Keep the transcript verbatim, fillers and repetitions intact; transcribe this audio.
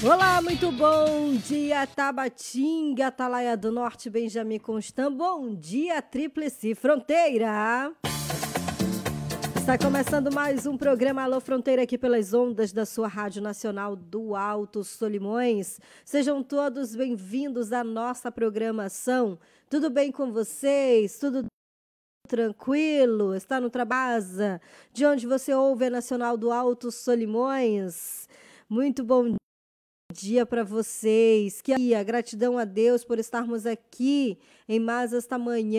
Olá, muito bom dia, Tabatinga, Atalaia do Norte, Benjamin Constant. Bom dia, Tríplice Fronteira. Está começando mais um programa Alô Fronteira aqui pelas ondas da sua Rádio Nacional do Alto Solimões. Sejam todos bem-vindos à nossa programação. Tudo bem com vocês? Tudo tranquilo? Está no trabalho? De onde você ouve a Nacional do Alto Solimões? Muito bom dia para vocês. Que a gratidão a Deus por estarmos aqui em mais esta manhã.